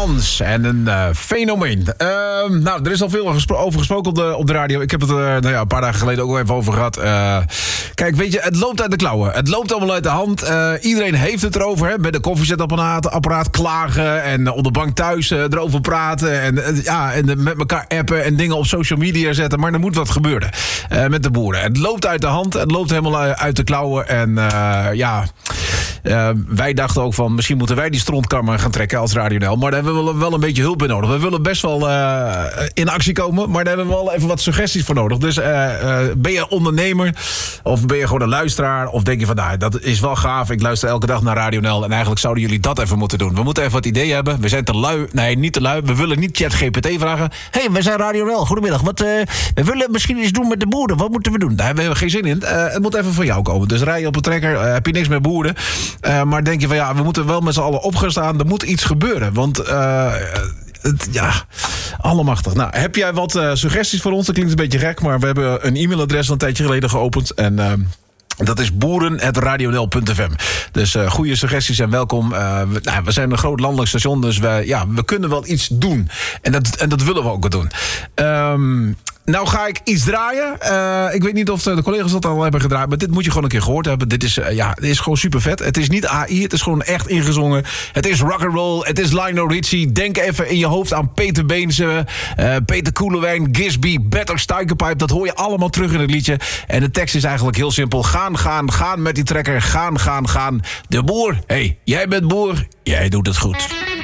Jans en een fenomeen. Er is al veel over gesproken op de radio. Ik heb het een paar dagen geleden ook al even over gehad. Kijk, weet je, het loopt uit de klauwen. Het loopt allemaal uit de hand. Iedereen heeft het erover. Hè? Bij de koffiezetapparaat klagen. En op de bank thuis erover praten. En met elkaar appen en dingen op social media zetten. Maar er moet wat gebeuren met de boeren. Het loopt uit de hand. Het loopt helemaal uit de klauwen. En wij dachten ook van, misschien moeten wij die strontkammer gaan trekken als Radio NL. Maar daar hebben we wel een beetje hulp bij nodig. We willen best wel in actie komen, maar daar hebben we wel even wat suggesties voor nodig. Dus ben je ondernemer of ben je gewoon een luisteraar of denk je van, nou, dat is wel gaaf. Ik luister elke dag naar Radio NL en eigenlijk zouden jullie dat even moeten doen. We moeten even wat ideeën hebben. We zijn te lui. Nee, niet te lui. We willen niet ChatGPT vragen. Hey, we zijn Radio NL. Goedemiddag. We willen misschien iets doen met de boeren. Wat moeten we doen? Daar hebben we geen zin in. Het moet even van jou komen. Dus rij je op een trekker, heb je niks met boeren. Maar denk je van, ja, we moeten wel met z'n allen op gaan staan. Er moet iets gebeuren. Want allemachtig. Nou, heb jij wat suggesties voor ons? Dat klinkt een beetje gek, maar we hebben een e-mailadres een tijdje geleden geopend. En dat is boeren@radionl.fm. Dus goede suggesties en welkom. We zijn een groot landelijk station, dus we kunnen wel iets doen. En dat willen we ook doen. Nou ga ik iets draaien. Ik weet niet of de collega's dat al hebben gedraaid, maar dit moet je gewoon een keer gehoord hebben. Dit is gewoon super vet. Het is niet AI, het is gewoon echt ingezongen. Het is rock'n'roll, het is Lionel Richie. Denk even in je hoofd aan Peter Beense, Peter Koelewijn, Gisby, Better Stuykenpipe. Dat hoor je allemaal terug in het liedje. En de tekst is eigenlijk heel simpel. Gaan met die trekker. Gaan. De boer, hey, jij bent boer, jij doet het goed.